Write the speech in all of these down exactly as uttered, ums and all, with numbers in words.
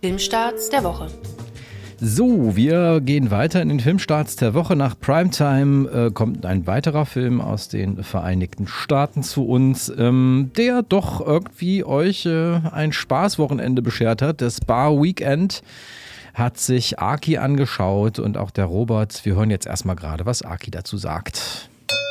Filmstarts der Woche. So, wir gehen weiter in den Filmstarts der Woche. Nach Primetime äh, kommt ein weiterer Film aus den Vereinigten Staaten zu uns, ähm, der doch irgendwie euch äh, ein Spaßwochenende beschert hat. Das Spa Weekend hat sich Aki angeschaut und auch der Robert. Wir hören jetzt erstmal gerade, was Aki dazu sagt.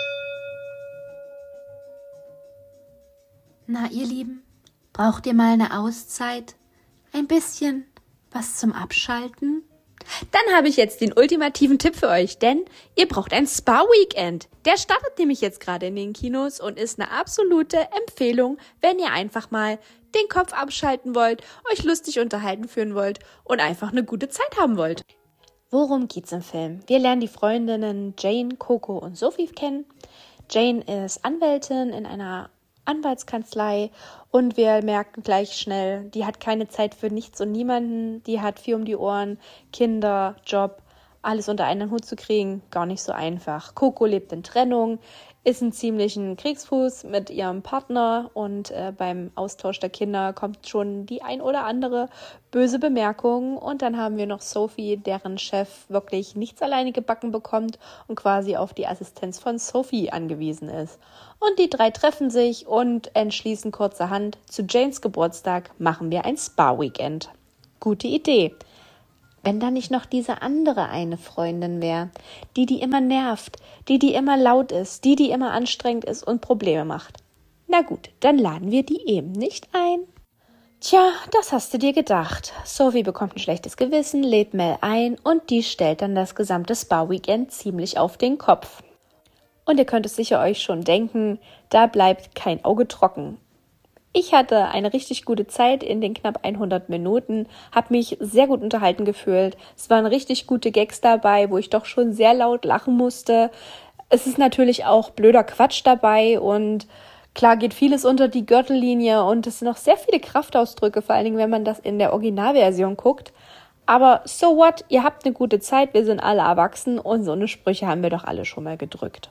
Na, ihr Lieben, braucht ihr mal eine Auszeit? Ein bisschen was zum Abschalten? Dann habe ich jetzt den ultimativen Tipp für euch, denn ihr braucht ein Spa-Weekend. Der startet nämlich jetzt gerade in den Kinos und ist eine absolute Empfehlung, wenn ihr einfach mal den Kopf abschalten wollt, euch lustig unterhalten fühlen wollt und einfach eine gute Zeit haben wollt. Worum geht's im Film? Wir lernen die Freundinnen Jane, Coco und Sophie kennen. Jane ist Anwältin in einer Anwaltskanzlei und wir merken gleich schnell, die hat keine Zeit für nichts und niemanden, die hat viel um die Ohren, Kinder, Job, alles unter einen Hut zu kriegen, gar nicht so einfach. Coco lebt in Trennung, ist ein ziemlichen Kriegsfuß mit ihrem Partner und äh, beim Austausch der Kinder kommt schon die ein oder andere böse Bemerkung. Und dann haben wir noch Sophie, deren Chef wirklich nichts alleine gebacken bekommt und quasi auf die Assistenz von Sophie angewiesen ist. Und die drei treffen sich und entschließen kurzerhand, zu Janes Geburtstag machen wir ein Spa-Weekend. Gute Idee. Wenn da nicht noch diese andere eine Freundin wäre, die die immer nervt, die die immer laut ist, die die immer anstrengend ist und Probleme macht. Na gut, dann laden wir die eben nicht ein. Tja, das hast du dir gedacht. Sophie bekommt ein schlechtes Gewissen, lädt Mel ein und die stellt dann das gesamte Spa-Weekend ziemlich auf den Kopf. Und ihr könnt es sicher euch schon denken, da bleibt kein Auge trocken. Ich hatte eine richtig gute Zeit in den knapp hundert Minuten, habe mich sehr gut unterhalten gefühlt. Es waren richtig gute Gags dabei, wo ich doch schon sehr laut lachen musste. Es ist natürlich auch blöder Quatsch dabei und klar geht vieles unter die Gürtellinie und es sind noch sehr viele Kraftausdrücke, vor allen Dingen, wenn man das in der Originalversion guckt. Aber so what, ihr habt eine gute Zeit, wir sind alle erwachsen und so eine Sprüche haben wir doch alle schon mal gedrückt.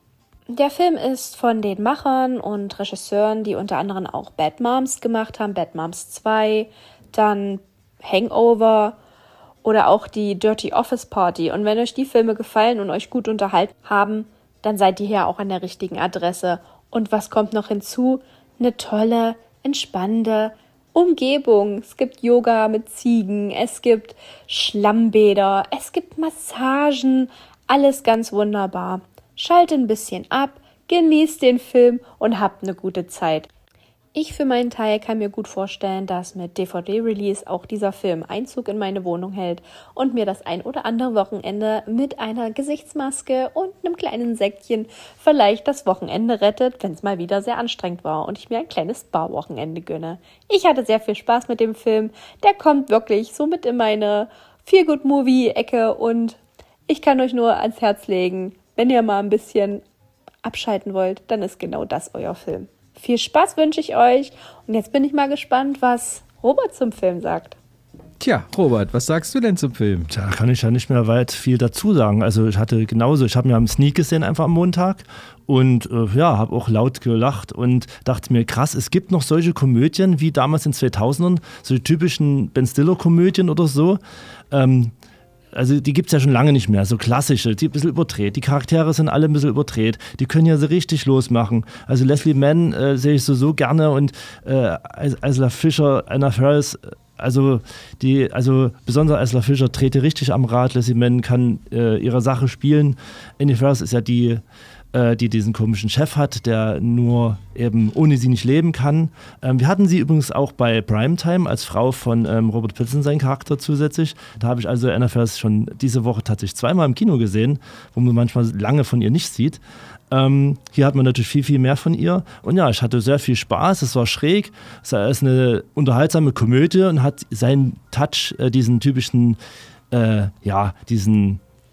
Der Film ist von den Machern und Regisseuren, die unter anderem auch Bad Moms gemacht haben, Bad Moms zwei, dann Hangover oder auch die Dirty Office Party. Und wenn euch die Filme gefallen und euch gut unterhalten haben, dann seid ihr hier auch an der richtigen Adresse. Und was kommt noch hinzu? Eine tolle, entspannende Umgebung. Es gibt Yoga mit Ziegen, es gibt Schlammbäder, es gibt Massagen, alles ganz wunderbar. Schaltet ein bisschen ab, genießt den Film und habt eine gute Zeit. Ich für meinen Teil kann mir gut vorstellen, dass mit D V D-Release auch dieser Film Einzug in meine Wohnung hält und mir das ein oder andere Wochenende mit einer Gesichtsmaske und einem kleinen Säckchen vielleicht das Wochenende rettet, wenn es mal wieder sehr anstrengend war und ich mir ein kleines Spa-Wochenende gönne. Ich hatte sehr viel Spaß mit dem Film. Der kommt wirklich so mit in meine Feel-Good-Movie-Ecke und ich kann euch nur ans Herz legen, wenn ihr mal ein bisschen abschalten wollt, dann ist genau das euer Film. Viel Spaß wünsche ich euch und jetzt bin ich mal gespannt, was Robert zum Film sagt. Tja, Robert, was sagst du denn zum Film? Da kann ich ja nicht mehr weit viel dazu sagen. Also ich hatte genauso, ich habe mir am Sneak gesehen einfach am Montag und äh, ja, habe auch laut gelacht und dachte mir, krass, es gibt noch solche Komödien wie damals in zweitausendern, solche typischen Ben Stiller-Komödien oder so. Ähm, Also die gibt es ja schon lange nicht mehr, so klassische, die ein bisschen überdreht. Die Charaktere sind alle ein bisschen überdreht, die können ja so richtig losmachen. Also Leslie Mann äh, sehe ich so, so gerne und äh, Isla Fisher, Anna Faris, also die, also besonders Isla Fisher dreht die richtig am Rad. Leslie Mann kann äh, ihre Sache spielen. Anna Faris ist ja die, äh, die diesen komischen Chef hat, der nur eben ohne sie nicht leben kann. Ähm, wir hatten sie übrigens auch bei Primetime als Frau von ähm, Robert Pattinson, seinen Charakter zusätzlich. Da habe ich also Anna Faris schon diese Woche tatsächlich zweimal im Kino gesehen, wo man manchmal lange von ihr nicht sieht. Ähm, hier hat man natürlich viel, viel mehr von ihr. Und ja, ich hatte sehr viel Spaß, es war schräg, es ist eine unterhaltsame Komödie und hat seinen Touch, äh, diesen typischen, äh, ja, diesen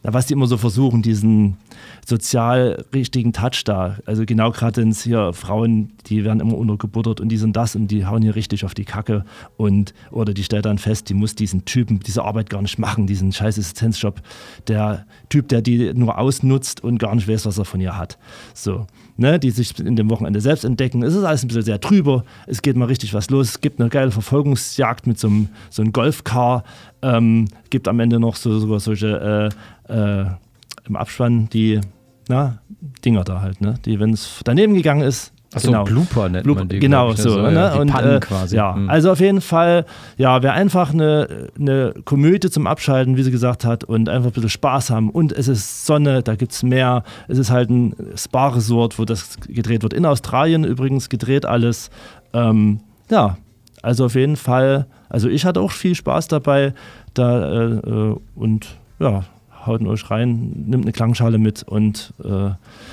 was die immer so versuchen, diesen sozial richtigen Touch da. Also genau gerade sind es hier Frauen, die werden immer untergebuttert und dies und das und die hauen hier richtig auf die Kacke und oder die stellt dann fest, die muss diesen Typen, diese Arbeit gar nicht machen, diesen scheiß Assistenzjob. Der Typ, der die nur ausnutzt und gar nicht weiß, was er von ihr hat. So, ne, die sich in dem Wochenende selbst entdecken. Es ist alles ein bisschen sehr trüber. Es geht mal richtig was los. Es gibt eine geile Verfolgungsjagd mit so einem, so einem Golfcar. Ähm, gibt am Ende noch so sogar solche äh, äh, im Abspann die na, Dinger da halt, ne? Die, wenn es daneben gegangen ist. Achso, genau. Blooper nennt Blooper, man die. Genau, ich, so. so Ne? die Und, Pannen äh, quasi. Ja, Mhm. also auf jeden Fall, ja, wer einfach eine, eine Komödie zum Abschalten, wie sie gesagt hat, und einfach ein bisschen Spaß haben. Und es ist Sonne, da gibt es Meer. Es ist halt ein Spa-Resort, wo das gedreht wird. In Australien übrigens gedreht alles. Ähm, ja, also auf jeden Fall, also ich hatte auch viel Spaß dabei. Da, äh, und ja, haut euch rein, nimmt eine Klangschale mit und äh,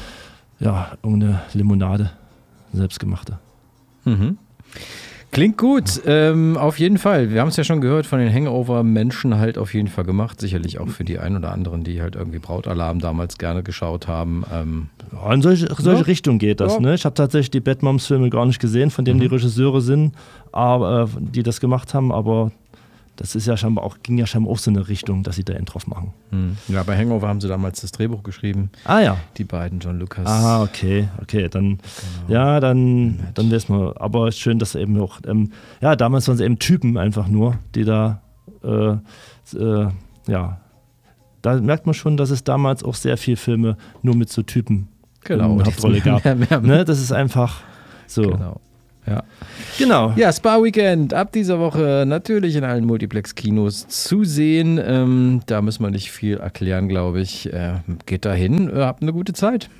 ja, irgendeine Limonade, selbstgemachte. Mhm. Klingt gut, ähm, auf jeden Fall. Wir haben es ja schon gehört, von den Hangover-Menschen halt auf jeden Fall gemacht. Sicherlich auch für die ein oder anderen, die halt irgendwie Brautalarm damals gerne geschaut haben. Ähm, ja, in solche, solche ja. Richtung geht das. Ja. Ne? Ich habe tatsächlich die Batmoms-Filme gar nicht gesehen, von denen Mhm. die Regisseure sind, aber, die das gemacht haben, aber das ist ja scheinbar auch, ging ja scheinbar auch so eine Richtung, dass sie da einen drauf machen. hm. Ja, bei Hangover haben sie damals das Drehbuch geschrieben. Ah ja. Die beiden, John Lucas. Ah, okay, okay, dann, Genau. ja, dann, dann wissen wir. Aber es ist schön, dass eben auch, ähm, ja, damals waren es eben Typen einfach nur, die da, äh, äh, ja, da merkt man schon, dass es damals auch sehr viele Filme nur mit so Typen Genau, in der Hauptrolle gab. mehr, mehr, mehr. Ne, das ist einfach so. Genau. Ja. Genau. Ja, Spa Weekend ab dieser Woche natürlich in allen Multiplex-Kinos zu sehen. Ähm, da müssen wir nicht viel erklären, glaube ich. Äh, geht dahin, äh, habt eine gute Zeit.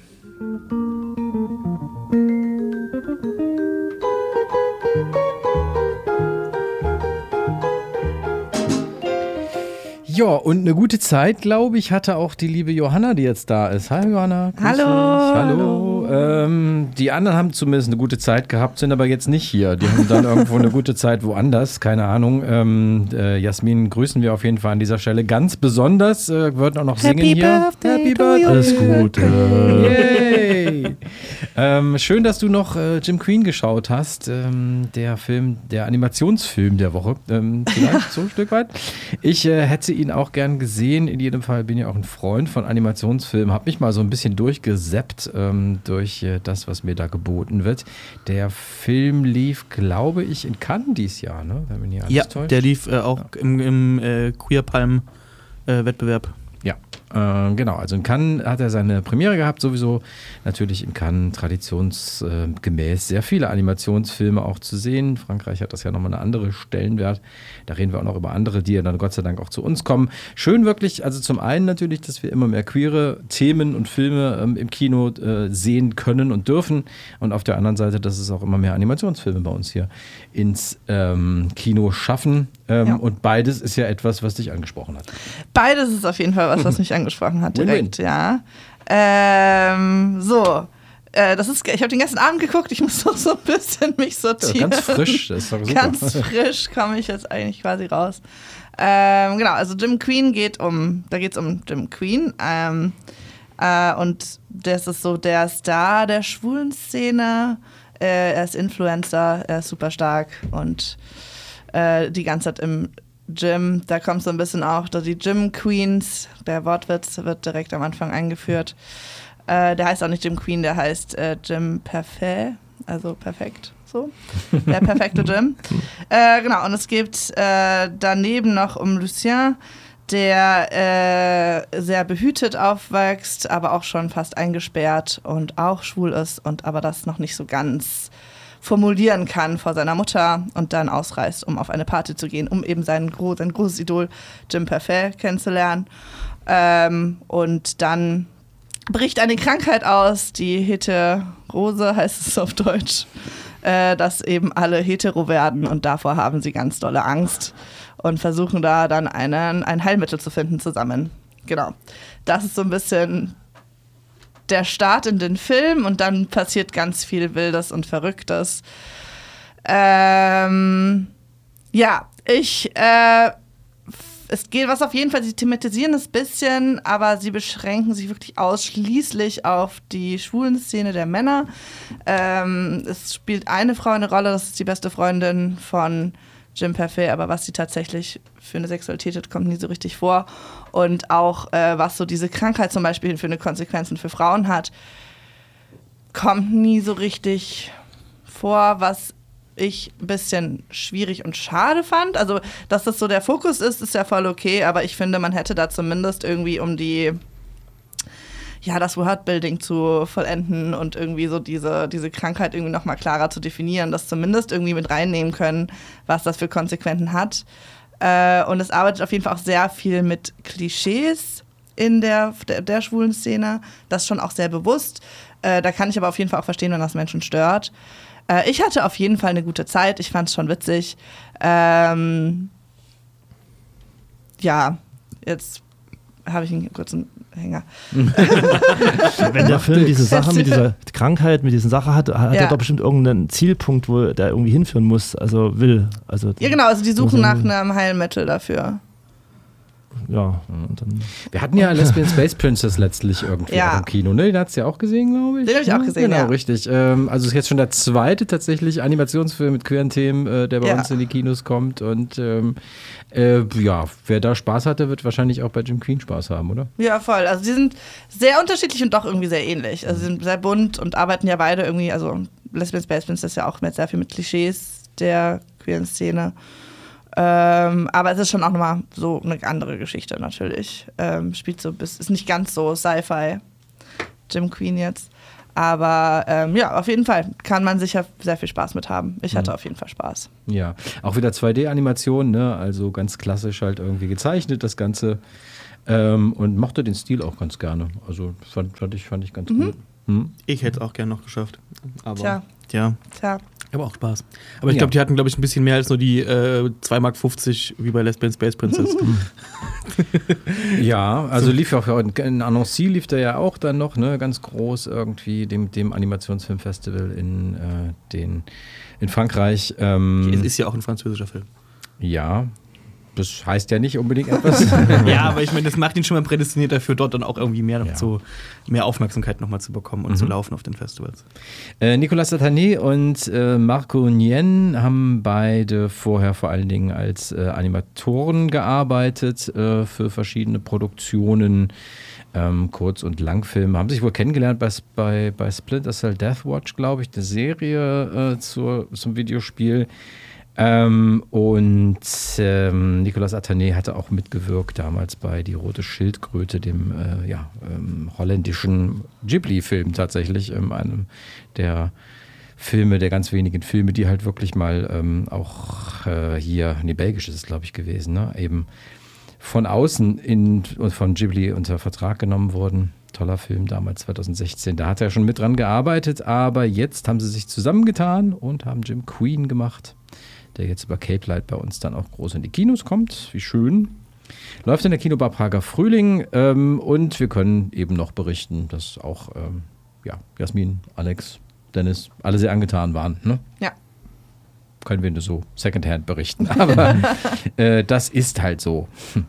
Ja, und eine gute Zeit, glaube ich, hatte auch die liebe Johanna, die jetzt da ist. Hi Johanna. grüß Hallo. dich. Hallo. Ähm, die anderen haben zumindest eine gute Zeit gehabt, sind aber jetzt nicht hier. Die haben dann irgendwo eine gute Zeit woanders, keine Ahnung. Ähm, äh, Jasmin grüßen wir auf jeden Fall an dieser Stelle ganz besonders. Äh, würden auch noch singen Happy hier. Birthday Happy to Birthday. you. Alles Gute. Yay! ähm, schön, dass du noch äh, Jim Queen geschaut hast. Ähm, der Film, der Animationsfilm der Woche. Ähm, vielleicht so ein Stück weit. Ich äh, hätte ihn auch gern gesehen. In jedem Fall bin ich auch ein Freund von Animationsfilmen. Hab mich mal so ein bisschen durchgesappt ähm, durch äh, das, was mir da geboten wird. Der Film lief, glaube ich, in Cannes dieses Jahr, ne? Wenn mich nicht alles Ja, täuscht. der lief äh, auch ja. im, im äh, Queer Palm äh, Wettbewerb. Ja, äh, genau. Also in Cannes hat er seine Premiere gehabt, sowieso. Natürlich in Cannes traditionsgemäß sehr viele Animationsfilme auch zu sehen. Frankreich hat das ja nochmal eine andere Stellenwert. Da reden wir auch noch über andere, die ja dann Gott sei Dank auch zu uns kommen. Schön wirklich, also zum einen natürlich, dass wir immer mehr queere Themen und Filme ähm, im Kino äh, sehen können und dürfen. Und auf der anderen Seite, dass es auch immer mehr Animationsfilme bei uns hier ins ähm, Kino schaffen. Ähm, Ja. Und beides ist ja etwas, was dich angesprochen hat. Beides ist auf jeden Fall was, was mich angesprochen hat direkt, Win-win. ja. Ähm, so, äh, das ist, ich habe den ganzen Abend geguckt, ich muss noch so ein bisschen mich Ja, sortieren. ganz frisch, das ist doch super. Ganz frisch komme ich jetzt eigentlich quasi raus. Ähm, genau, also Jim Queen geht um, da geht es um Jim Queen. Ähm, äh, und das ist so der Star der schwulen Szene. Äh, er ist Influencer, er ist super stark und äh, die ganze Zeit im Gym. Da kommt so ein bisschen auch da die Gym Queens. Der Wortwitz wird direkt am Anfang eingeführt. Äh, der heißt auch nicht Jim Queen, der heißt äh, Jim Parfait, also perfekt. So, der perfekte Jim. Äh, genau, und es gibt äh, daneben noch um Lucien, der äh, sehr behütet aufwächst, aber auch schon fast eingesperrt und auch schwul ist und aber das noch nicht so ganz formulieren kann vor seiner Mutter und dann ausreist, um auf eine Party zu gehen, um eben sein, gro- sein großes Idol Jim Parfait kennenzulernen. Ähm, und dann bricht eine Krankheit aus, die Heterose heißt es auf Deutsch, äh, dass eben alle hetero werden und davor haben sie ganz dolle Angst und versuchen da dann einen, ein Heilmittel zu finden zusammen. Genau. Das ist so ein bisschen der Start in den Film und dann passiert ganz viel Wildes und Verrücktes. Ähm, ja, ich, äh, es geht was auf jeden Fall, sie thematisieren es ein bisschen, aber sie beschränken sich wirklich ausschließlich auf die schwulen Szene der Männer. Ähm, es spielt eine Frau eine Rolle, das ist die beste Freundin von Jim Perfet, aber was sie tatsächlich für eine Sexualität hat, kommt nie so richtig vor. Und auch, äh, was so diese Krankheit zum Beispiel für eine Konsequenzen für Frauen hat, kommt nie so richtig vor, was ich ein bisschen schwierig und schade fand. Also, dass das so der Fokus ist, ist ja voll okay, aber ich finde, man hätte da zumindest irgendwie um die, ja, das Wordbuilding zu vollenden und irgendwie so diese, diese Krankheit irgendwie nochmal klarer zu definieren, das zumindest irgendwie mit reinnehmen können, was das für Konsequenzen hat. Äh, und es arbeitet auf jeden Fall auch sehr viel mit Klischees in der, der, der schwulen Szene. Das schon auch sehr bewusst. Äh, da kann ich aber auf jeden Fall auch verstehen, wenn das Menschen stört. Ich hatte auf jeden Fall eine gute Zeit. Ich fand es schon witzig. Ähm, ja, jetzt habe ich einen kurzen Hänger. Wenn der Film diese Sache mit dieser Krankheit, mit dieser Sache hat, hat ja. er doch bestimmt irgendeinen Zielpunkt, wo der irgendwie hinführen muss, also will. Also ja, genau, also die suchen nach einem Heilmittel dafür. Ja, und dann wir hatten ja Lesbian Space Princess letztlich irgendwie ja. auch im Kino, ne? Den hast du ja auch gesehen, glaube ich. Den habe ich auch gesehen, genau, ja. Genau, richtig. Ähm, also es ist jetzt schon der zweite tatsächlich Animationsfilm mit queeren Themen, äh, der bei ja. uns in die Kinos kommt. Und ähm, äh, ja, wer da Spaß hatte, wird wahrscheinlich auch bei Jim Queen Spaß haben, oder? Ja, voll. Also die sind sehr unterschiedlich und doch irgendwie sehr ähnlich. Also sie sind sehr bunt und arbeiten ja beide irgendwie, also Lesbian Space Princess ist ja auch mit sehr viel mit Klischees der queeren Szene. Ähm, aber es ist schon auch nochmal so eine andere Geschichte natürlich. Ähm, spielt so bis, ist nicht ganz so Sci-Fi, Jim Queen jetzt. Aber ähm, ja, auf jeden Fall kann man sicher sehr viel Spaß mit haben. Ich hatte mhm. auf jeden Fall Spaß. Ja, auch wieder zwei D-Animation, ne? Also ganz klassisch halt irgendwie gezeichnet, das Ganze. Ähm, und mochte den Stil auch ganz gerne. Also fand, fand, ich, fand ich ganz mhm. gut. Hm? Ich hätte es auch gerne noch geschafft. Aber Tja. Tja. Tja. Aber auch Spaß. Aber ich Ja. glaube, die hatten, glaube ich, ein bisschen mehr als nur die äh, zwei Mark fünfzig wie bei Lesbian Space Princess. Ja, also lief ja auch in, in Annecy lief der ja auch dann noch, ne, ganz groß irgendwie, dem, dem Animationsfilmfestival in, äh, den, in Frankreich. Ähm, Es ist ja auch ein französischer Film. ja, das heißt ja nicht unbedingt etwas. Ja, aber ich meine, das macht ihn schon mal prädestiniert dafür, dort dann auch irgendwie mehr, noch Ja. zu, mehr Aufmerksamkeit nochmal zu bekommen und Mhm. zu laufen auf den Festivals. Äh, Nicolas Satané und äh, Marco Nien haben beide vorher vor allen Dingen als äh, Animatoren gearbeitet äh, für verschiedene Produktionen, ähm, Kurz- und Langfilme. Haben sich wohl kennengelernt bei, bei, bei Splinter Cell Deathwatch, glaube ich, eine Serie äh, zur, zum Videospiel. Ähm, und ähm, Nicolas Satané hatte auch mitgewirkt damals bei Die Rote Schildkröte, dem äh, ja, ähm, holländischen Ghibli-Film tatsächlich, ähm, einem der Filme, der ganz wenigen Filme, die halt wirklich mal ähm, auch äh, hier, nee, belgisch ist es glaube ich gewesen, ne? Eben von außen in, von Ghibli unter Vertrag genommen wurden. Toller Film damals, zwanzig sechzehn. Da hat er schon mit dran gearbeitet, aber jetzt haben sie sich zusammengetan und haben Jim Queen gemacht, der jetzt über Cape Light bei uns dann auch groß in die Kinos kommt. Wie schön. Läuft in der Kinobar Prager Frühling ähm, und wir können eben noch berichten, dass auch ähm, ja, Jasmin, Alex, Dennis alle sehr angetan waren. Ne? Ja. Können wir nur so Secondhand berichten, aber äh, das ist halt so. Hm.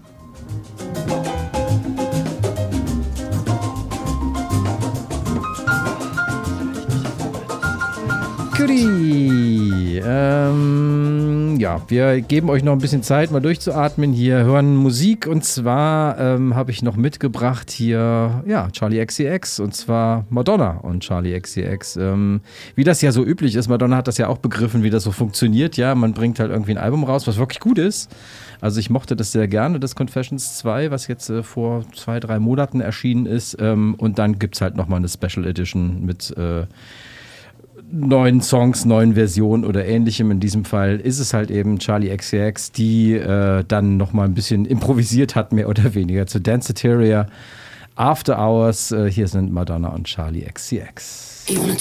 Goodie. Ähm, ja, wir geben euch noch ein bisschen Zeit, mal durchzuatmen hier, hören Musik und zwar ähm, habe ich noch mitgebracht hier, ja, Charli X C X und zwar Madonna und Charli X C X. Ähm, wie das ja so üblich ist, Madonna hat das ja auch begriffen, wie das so funktioniert, ja, man bringt halt irgendwie ein Album raus, was wirklich gut ist. Also ich mochte das sehr gerne, das Confessions zwei, was jetzt äh, vor zwei, drei Monaten erschienen ist ähm, und dann gibt es halt nochmal eine Special Edition mit äh, neuen Songs, neuen Versionen oder ähnlichem. In diesem Fall ist es halt eben Charli X C X, die äh, dann nochmal ein bisschen improvisiert hat, mehr oder weniger, zu Danceteria, After Hours. Äh, hier sind Madonna und Charli X C X. You wanna